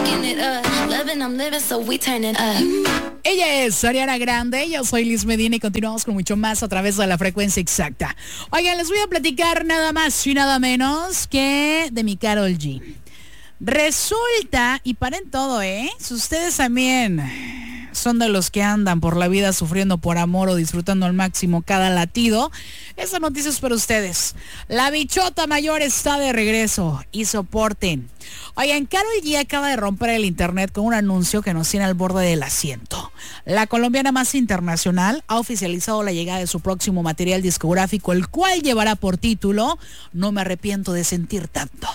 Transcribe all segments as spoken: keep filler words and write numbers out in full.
Ella es Ariana Grande, yo soy Liz Medina y continuamos con mucho más a través de la frecuencia exacta. Oigan, les voy a platicar nada más y nada menos que de mi Karol G. Resulta, y paren todo, ¿eh? Si ustedes también son de los que andan por la vida sufriendo por amor o disfrutando al máximo cada latido, esta noticia es para ustedes. La bichota mayor está de regreso y soporten. Oigan, Karol G acaba de romper el internet con un anuncio que nos tiene al borde del asiento. La colombiana más internacional ha oficializado la llegada de su próximo material discográfico, el cual llevará por título No me arrepiento de sentir tanto.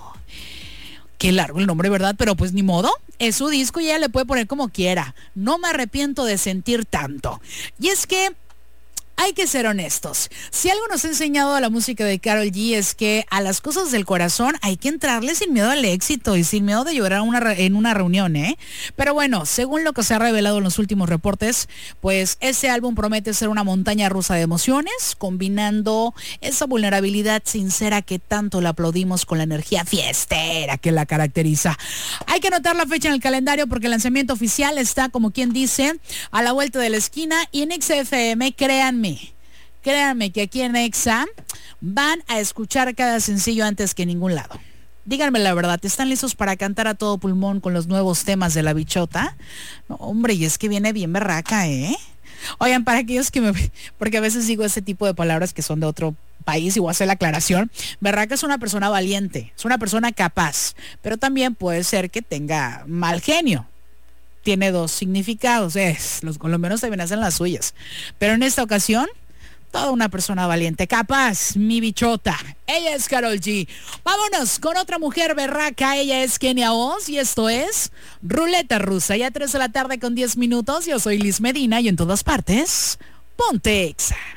Qué largo el nombre, ¿verdad? Pero pues ni modo, es su disco y ella le puede poner como quiera. No me arrepiento de sentir tanto. Y es que hay que ser honestos. Si algo nos ha enseñado a la música de Karol G es que a las cosas del corazón hay que entrarle sin miedo al éxito y sin miedo de llorar una re- en una reunión, ¿eh? Pero bueno, según lo que se ha revelado en los últimos reportes, pues ese álbum promete ser una montaña rusa de emociones, combinando esa vulnerabilidad sincera que tanto le aplaudimos con la energía fiestera que la caracteriza. Hay que anotar la fecha en el calendario porque el lanzamiento oficial está, como quien dice, a la vuelta de la esquina y en X F M, créanme, Créanme que aquí en Exa van a escuchar cada sencillo antes que en ningún lado. Díganme la verdad, ¿están listos para cantar a todo pulmón con los nuevos temas de la bichota? No, hombre, y es que viene bien berraca, ¿eh? Oigan, para aquellos que me... Porque a veces digo ese tipo de palabras que son de otro país y voy a hacer la aclaración. Berraca es una persona valiente, es una persona capaz, pero también puede ser que tenga mal genio. Tiene dos significados, es, los colombianos también hacen las suyas. Pero en esta ocasión, toda una persona valiente, capaz, mi bichota. Ella es Karol G. Vámonos con otra mujer berraca, ella es Kenia Oz y esto es Ruleta Rusa. Ya tres de la tarde con diez minutos, yo soy Liz Medina y en todas partes, ponte Exa.